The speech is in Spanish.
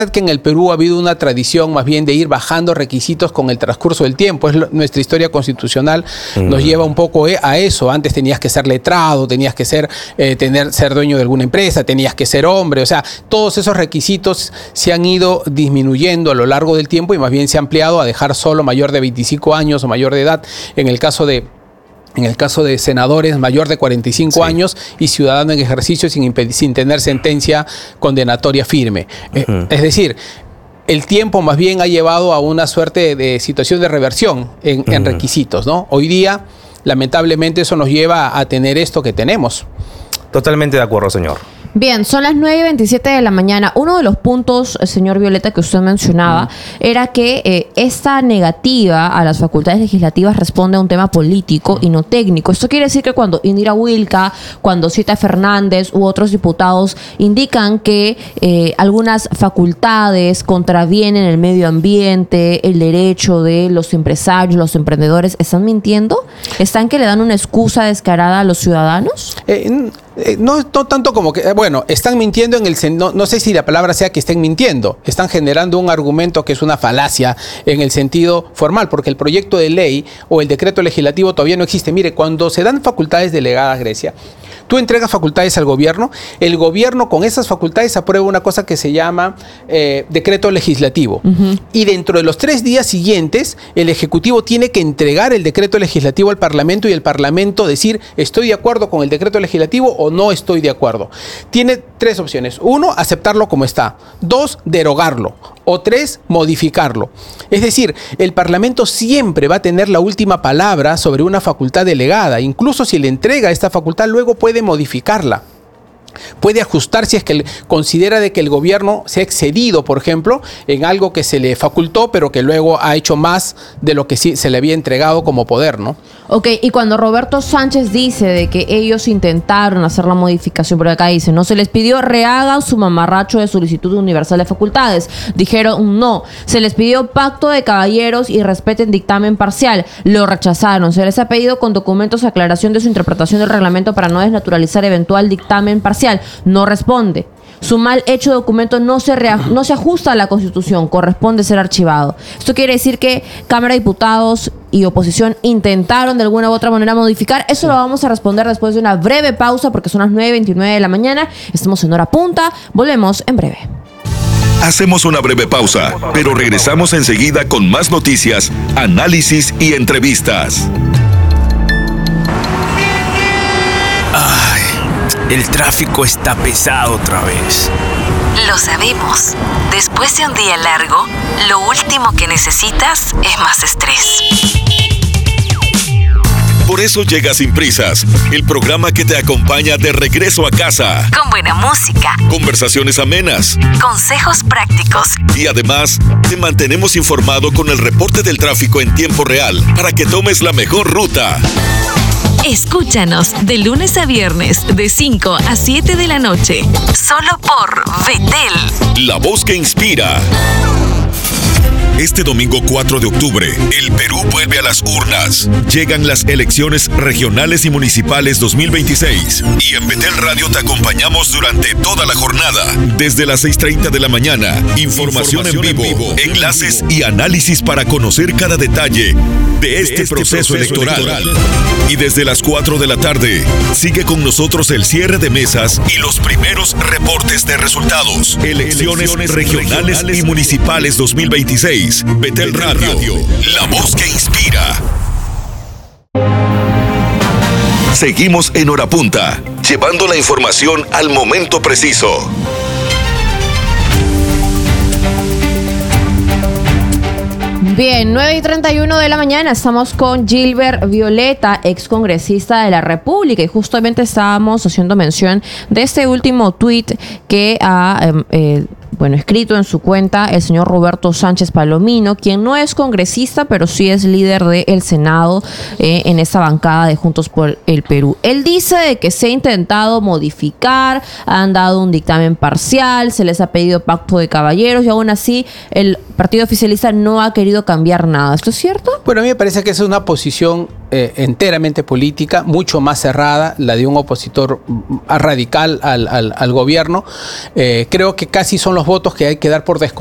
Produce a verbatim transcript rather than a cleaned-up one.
que en el Perú ha habido una tradición más bien de ir bajando requisitos con el transcurso del tiempo. Es lo, nuestra historia constitucional mm. nos lleva un poco a eso. Antes tenías que ser letrado, tenías que ser, eh, tener, ser dueño de alguna empresa, tenías que ser hombre. O sea, todos esos requisitos se han ido disminuyendo a lo largo del tiempo y más bien se ha ampliado a dejar solo mayor de veinticinco años o mayor de edad. En el caso de En el caso de senadores, mayor de cuarenta y cinco sí. años y ciudadano en ejercicio sin, sin tener sentencia condenatoria firme. Uh-huh. eh, es decir, el tiempo más bien ha llevado a una suerte de situación de reversión en, uh-huh. en requisitos, ¿no? Hoy día, lamentablemente, eso nos lleva a tener esto que tenemos. Totalmente de acuerdo, señor. Bien, son las nueve y veintisiete de la mañana. Uno de los puntos, señor Violeta, que usted mencionaba, mm. era que eh, esta negativa a las facultades legislativas responde a un tema político mm. y no técnico. Esto quiere decir que cuando Indira Wilca, cuando Cita Fernández u otros diputados indican que eh, algunas facultades contravienen el medio ambiente, el derecho de los empresarios, los emprendedores, ¿están mintiendo? ¿Están que le dan una excusa descarada a los ciudadanos? Eh, Eh, no, no tanto como que, eh, bueno, están mintiendo en el, no, no sé si la palabra sea que estén mintiendo, están generando un argumento que es una falacia en el sentido formal, porque el proyecto de ley o el decreto legislativo todavía no existe. Mire, cuando se dan facultades delegadas, Grecia, tú entregas facultades al gobierno, el gobierno con esas facultades aprueba una cosa que se llama eh, decreto legislativo. Uh-huh. Y dentro de los tres días siguientes, el Ejecutivo tiene que entregar el decreto legislativo al Parlamento y el Parlamento decir, estoy de acuerdo con el decreto legislativo o no estoy de acuerdo. Tiene tres opciones. Uno, aceptarlo como está. Dos, derogarlo. O tres, modificarlo. Es decir, el Parlamento siempre va a tener la última palabra sobre una facultad delegada. Incluso si le entrega esta facultad, luego puede modificarla. Puede ajustar si es que considera de que el gobierno se ha excedido, por ejemplo, en algo que se le facultó, pero que luego ha hecho más de lo que sí se le había entregado como poder, ¿no? Ok, y cuando Roberto Sánchez dice de que ellos intentaron hacer la modificación, pero acá dice, no se les pidió rehagan su mamarracho de solicitud universal de facultades. Dijeron no. Se les pidió pacto de caballeros y respeten dictamen parcial. Lo rechazaron. Se les ha pedido con documentos aclaración de su interpretación del reglamento para no desnaturalizar eventual dictamen parcial. No responde. Su mal hecho documento no se, rea- no se ajusta a la Constitución, corresponde ser archivado. Esto quiere decir que Cámara de Diputados y oposición intentaron de alguna u otra manera modificar. Eso lo vamos a responder después de una breve pausa porque son las nueve y veintinueve de la mañana. Estamos en hora punta. Volvemos en breve. Hacemos una breve pausa, pero regresamos enseguida con más noticias, análisis y entrevistas. Ay, el tráfico está pesado otra vez. Lo sabemos. Después de un día largo, lo último que necesitas es más estrés. Por eso llega Sin Prisas, el programa que te acompaña de regreso a casa. Con buena música, conversaciones amenas, consejos prácticos. Y además, te mantenemos informado con el reporte del tráfico en tiempo real para que tomes la mejor ruta. Escúchanos de lunes a viernes de cinco a siete de la noche. Solo por Betel. La voz que inspira. Este domingo cuatro de octubre, el Perú vuelve a las urnas. Llegan las elecciones regionales y municipales dos mil veintiséis. Y en Betel Radio te acompañamos durante toda la jornada. Desde las seis treinta de la mañana, información, información en, vivo, en vivo, enlaces y análisis para conocer cada detalle de este, de este proceso, proceso electoral. electoral. Y desde las cuatro de la tarde, sigue con nosotros el cierre de mesas y los primeros reportes de resultados. Elecciones, Elecciones regionales, regionales y municipales dos mil veintiséis. Betel Radio, Radio, la voz que inspira. Seguimos en Hora Punta, llevando la información al momento preciso. Bien, nueve y treinta y uno de la mañana, estamos con Gilbert Violeta, excongresista de la República, y justamente estábamos haciendo mención de este último tuit que ha eh, bueno, escrito en su cuenta el señor Roberto Sánchez Palomino, quien no es congresista, pero sí es líder del Senado eh, en esta bancada de Juntos por el Perú. Él dice de que se ha intentado modificar, han dado un dictamen parcial, se les ha pedido pacto de caballeros y aún así el partido oficialista no ha querido cambiar nada. ¿Esto es cierto? Bueno, a mí me parece que esa es una posición eh, enteramente política, mucho más cerrada, la de un opositor radical al, al, al gobierno. Eh, creo que casi son los votos que hay que dar por descontado